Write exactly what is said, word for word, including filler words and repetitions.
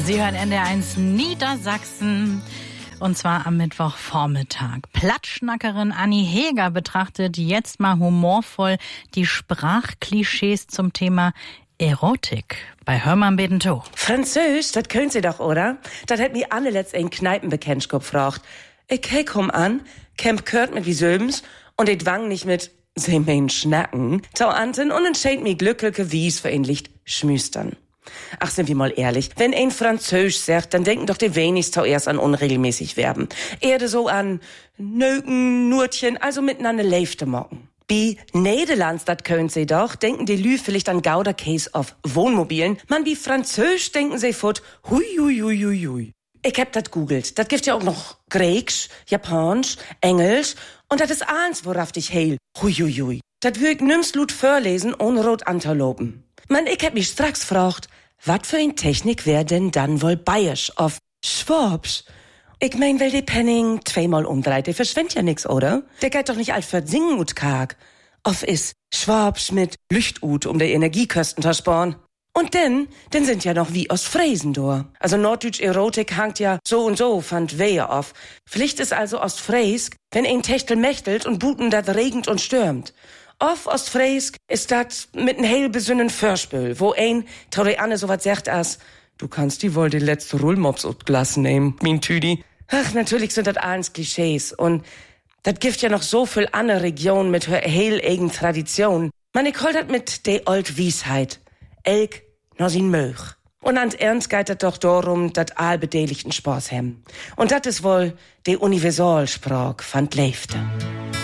Sie hören N D R eins Niedersachsen. Und zwar am Mittwochvormittag. Plattschnackerin Anni Heger betrachtet jetzt mal humorvoll die Sprachklischees zum Thema Erotik. Bei Hörmann beten to. Französisch, das können Sie doch, oder? Das hat mir Anne letzt in Kneipenbekennschkop gefragt. Ich hey, komm an, Camp Kurt mit wie Söbens und ich wang nicht mit Sie mein Schnacken. Tau Anten und entscheid mir glückliche Wies für ein Licht schmüstern. Ach, sind wir mal ehrlich, wenn ein Französisch sagt, dann denken doch die wenigsten erst an unregelmäßig Verben. Eher so an Nöken, Nurtchen, also miteinander leifte mocken. Wie Nederlands, dat können sie doch, denken die Lü vielleicht an Gouda-Case auf Wohnmobilen. Man, wie Französisch denken sie fort, hui, hui, hui, hui, hui. Ich hab dat googelt. Dat gibt ja auch noch Griechisch, Japanisch, Englisch und dat ist eins, worauf dich heil. Hui, hui, hui. Dat würd ich nimmst Lut vorlesen ohne rot Antilopen. Man, ich hab mich straks gefragt, wat für ein Technik wär denn dann wohl bayerisch auf Schwabsch? Ich mein, weil die Penning zweimal umdreht, der verschwindet ja nix, oder? Der geht doch nicht alt für singen ut karg. Auf is Schwabsch mit Lüchtut, um der Energiekosten zu sparen. Und denn, denn sind ja noch wie aus Fräsen da. Also Norddeutsch Erotik hangt ja so und so, fand Wehe auf. Pflicht ist also Ostfräsk, wenn ein Techtel mächtelt und Buten dat regend und stürmt. Auf Ostfräsk ist dat mit n heil besünnen Förspül, wo ein, trau die Anne so wat sagt as, du kannst die wohl die letzte Rullmops ut Glas nehmen, min Tüdi. Ach, natürlich sind dat alles Klischees und dat gibt ja noch so viel andere Regionen mit her heil eigen Tradition. Man, ich hol dat mit de old Wiesheit. Elk no sin Möch. Und an Ernst geht dat doch darum, dat allbedeligten Spaß hem. Und dat is wohl de Universalsprach van Leifte.